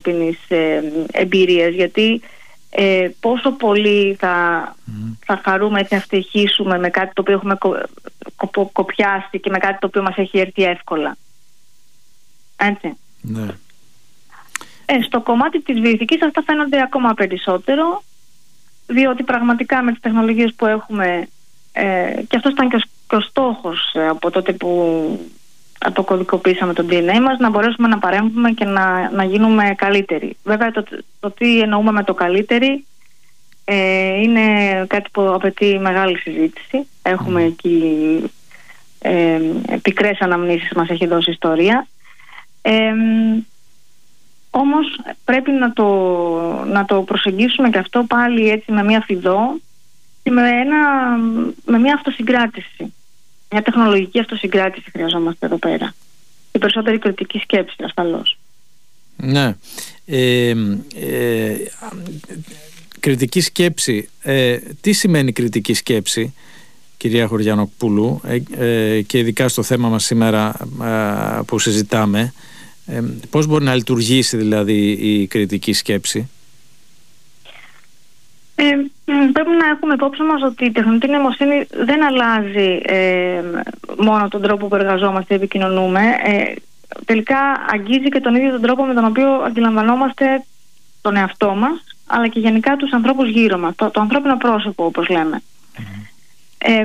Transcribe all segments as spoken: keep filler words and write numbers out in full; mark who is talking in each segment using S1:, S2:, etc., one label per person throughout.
S1: ανθρώπινης ε, εμπειρίας, γιατί ε, πόσο πολύ θα, mm. θα χαρούμε, έτσι, να ευτυχίσουμε με κάτι το οποίο έχουμε κο, κο, κοπιάσει και με κάτι το οποίο μας έχει έρθει εύκολα. Έτσι.
S2: Ναι.
S1: Ε, στο κομμάτι της βιοειθικής αυτά φαίνονται ακόμα περισσότερο, διότι πραγματικά με τις τεχνολογίες που έχουμε, ε, και αυτός ήταν και ο, και ο στόχος ε, από τότε που αποκωδικοποίησαμε τον ντι εν έι μας, να μπορέσουμε να παρέμβουμε και να, να γίνουμε καλύτεροι. Βέβαια το, το τι εννοούμε με το καλύτεροι ε, είναι κάτι που απαιτεί μεγάλη συζήτηση. Έχουμε εκεί ε, πικρές αναμνήσεις, μας έχει δώσει ιστορία. Ε, όμως πρέπει να το, να το προσεγγίσουμε και αυτό πάλι έτσι με μια φιδό και με, ένα, με μια αυτοσυγκράτηση. Μια τεχνολογική αυτοσυγκράτηση χρειαζόμαστε εδώ πέρα. Και περισσότερη κριτική σκέψη, ασφαλώς.
S2: Ναι. Ε, ε, κριτική σκέψη. Ε, τι σημαίνει κριτική σκέψη, κυρία Χωριανοπούλου, ε, ε, και ειδικά στο θέμα μας σήμερα ε, που συζητάμε? Ε, πώς μπορεί να λειτουργήσει δηλαδή η κριτική σκέψη?
S1: Ε, πρέπει να έχουμε υπόψη μας ότι η τεχνητή νοημοσύνη δεν αλλάζει ε, μόνο τον τρόπο που εργαζόμαστε, επικοινωνούμε. Ε, τελικά αγγίζει και τον ίδιο τον τρόπο με τον οποίο αντιλαμβανόμαστε τον εαυτό μας, αλλά και γενικά τους ανθρώπους γύρω μας, το, το ανθρώπινο πρόσωπο, όπως λέμε. Mm-hmm. Ε,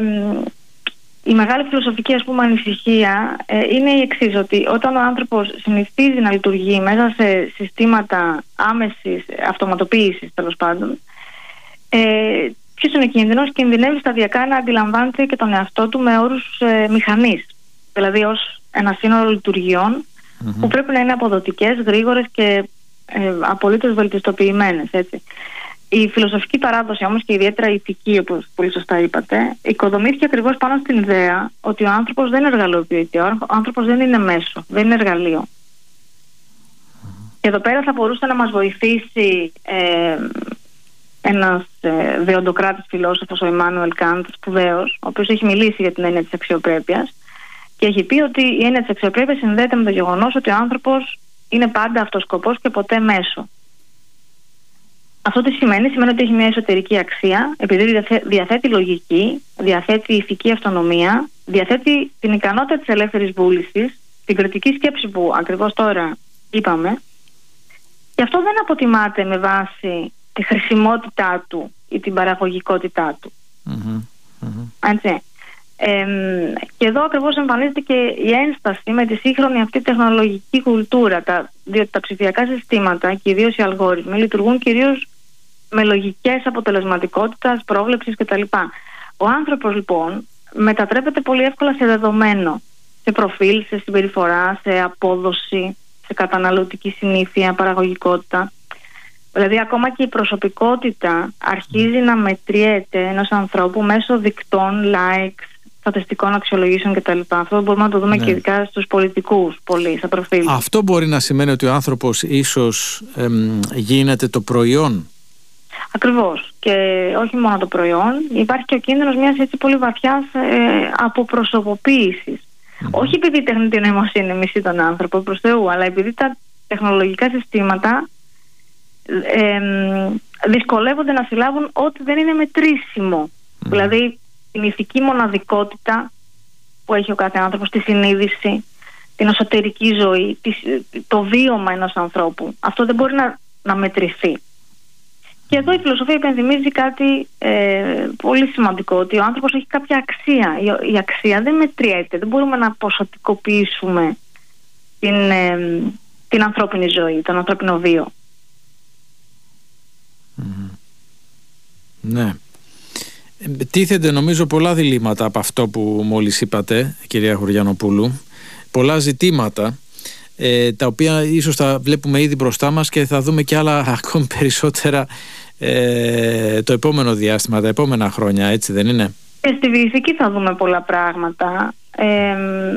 S1: η μεγάλη φιλοσοφική, ας πούμε, ανησυχία ε, είναι η εξής, ότι όταν ο άνθρωπος συνηθίζει να λειτουργεί μέσα σε συστήματα άμεσης αυτοματοποίησης, τέλος πάντων, Ε, ποιος είναι ο κίνδυνος? Κινδυνεύει σταδιακά να αντιλαμβάνεται και τον εαυτό του με όρους ε, μηχανής, δηλαδή ως ένα σύνολο λειτουργιών mm-hmm. που πρέπει να είναι αποδοτικές, γρήγορες και ε, απολύτως βελτιστοποιημένες, έτσι. Η φιλοσοφική παράδοση όμως, και ιδιαίτερα η ηθική, όπως πολύ σωστά είπατε, οικοδομήθηκε ακριβώς πάνω στην ιδέα ότι ο άνθρωπος δεν εργαλειοποιείται, ο άνθρωπος δεν είναι μέσο, δεν είναι εργαλείο. Mm-hmm. Και εδώ πέρα θα μπορούσε να μας βοηθήσει ε, ένας ε, δεοντοκράτης φιλόσοφος, ο Εμμάνουελ Καντ, σπουδαίος, ο οποίος έχει μιλήσει για την έννοια της αξιοπρέπειας και έχει πει ότι η έννοια της αξιοπρέπειας συνδέεται με το γεγονός ότι ο άνθρωπος είναι πάντα αυτός σκοπός και ποτέ μέσο. Αυτό τι σημαίνει? Σημαίνει ότι έχει μια εσωτερική αξία, επειδή διαθέ, διαθέτει λογική, διαθέτει ηθική αυτονομία, διαθέτει την ικανότητα της ελεύθερης βούλησης, την κριτική σκέψη που ακριβώς τώρα είπαμε, και αυτό δεν αποτιμάται με βάση τη χρησιμότητά του ή την παραγωγικότητά του. Mm-hmm. Mm-hmm. Έτσι. Ε, και εδώ ακριβώς εμφανίζεται και η ένσταση με τη σύγχρονη αυτή τεχνολογική κουλτούρα, τα, διότι τα ψηφιακά συστήματα και ιδίως οι αλγόριθμοι λειτουργούν κυρίως με λογικές αποτελεσματικότητας, πρόβλεψης κτλ. Ο άνθρωπος λοιπόν μετατρέπεται πολύ εύκολα σε δεδομένο, σε προφίλ, σε συμπεριφορά, σε απόδοση, σε καταναλωτική συνήθεια, παραγωγικότητα. Δηλαδή ακόμα και η προσωπικότητα αρχίζει να μετριέται ενός ανθρώπου μέσω δικτών, likes, στατιστικών αξιολογήσεων κτλ. Αυτό μπορούμε να το δούμε ναι. και ειδικά στους πολιτικούς πολύ, στα προφίλ.
S2: Αυτό μπορεί να σημαίνει ότι ο άνθρωπος ίσως εμ, γίνεται το προϊόν.
S1: Ακριβώς. Και όχι μόνο το προϊόν, υπάρχει και ο κίνδυνος μιας έτσι πολύ βαθιάς ε, αποπροσωποποίησης. Mm-hmm. Όχι επειδή η τεχνητή νοημοσύνη μισεί τον άνθρωπο προς Θεού, αλλά επειδή τα τεχνολογικά συστήματα Ε, δυσκολεύονται να συλλάβουν ό,τι δεν είναι μετρήσιμο. Mm. Δηλαδή την ηθική μοναδικότητα που έχει ο κάθε άνθρωπος, τη συνείδηση, την εσωτερική ζωή, το βίωμα ενός ανθρώπου. Αυτό δεν μπορεί να, να μετρηθεί. Και εδώ η φιλοσοφία υπενθυμίζει κάτι ε, πολύ σημαντικό, ότι ο άνθρωπος έχει κάποια αξία. Η, η αξία δεν μετριέται. Δεν μπορούμε να ποσοτικοποιήσουμε την, ε, την ανθρώπινη ζωή, τον ανθρώπινο βίο.
S2: Mm-hmm. Ναι. Τίθενται νομίζω πολλά διλήμματα από αυτό που μόλις είπατε, κυρία Χωριανοπούλου. Πολλά ζητήματα ε, τα οποία ίσως θα βλέπουμε ήδη μπροστά μας και θα δούμε και άλλα ακόμη περισσότερα ε, το επόμενο διάστημα, τα επόμενα χρόνια, έτσι δεν είναι?
S1: Και στη βιοειθική θα δούμε πολλά πράγματα. Ε,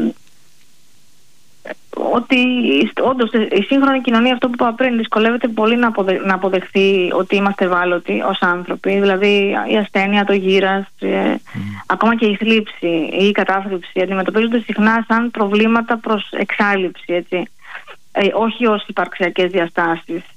S1: ότι όντως η σύγχρονη κοινωνία, αυτό που είπα πριν, δυσκολεύεται πολύ να, αποδε, να αποδεχθεί ότι είμαστε ευάλωτοι ως άνθρωποι. Δηλαδή η ασθένεια, το γύρας, ε, mm. ακόμα και η θλίψη ή η κατάθλιψη αντιμετωπίζονται συχνά σαν προβλήματα προς εξάλληψη, έτσι. Ε, όχι ως υπαρξιακές διαστάσεις.